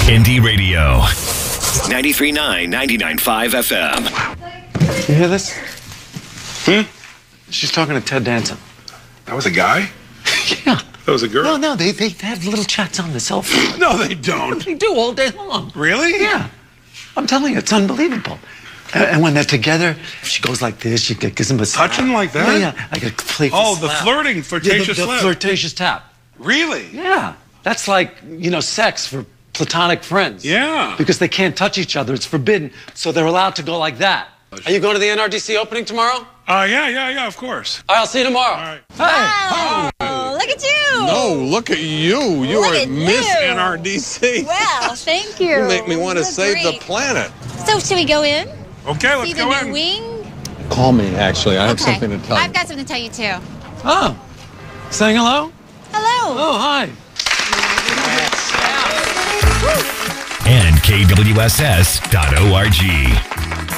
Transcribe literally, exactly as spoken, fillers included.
Indie Radio. ninety-three point nine, ninety-nine point five F M. You hear this? Hmm? She's talking to Ted Danson. That was a guy? Yeah. That was a girl? No, no, they, they have little chats on the cell phone. No, they don't. They do all day long. Really? Yeah. I'm telling you, it's unbelievable. And, and when they're together, she goes like this, she gives him a Touching like that? Yeah, yeah. Like a playful Oh, the slap. flirting, Yeah, flirtatious the, the slap. flirtatious tap. Really? Yeah. That's like, you know, sex for platonic friends. Yeah. Because they can't touch each other. It's forbidden. So they're allowed to go like that. Are you going to the N R D C opening tomorrow? Uh, yeah, yeah, yeah, of course. All right, I'll see you tomorrow. All right. Hey. Oh, look at you. No, look at you. You Look are at Miss you. N R D C. Well, thank you. You make me want to That's save the great. planet. So, should we go in? Okay, let's See the go new in. wing? Call me, actually. I have Okay. something to tell I've you. got something to tell you, too. Oh. Saying hello? Hello. Oh, hi. And K W S S dot org.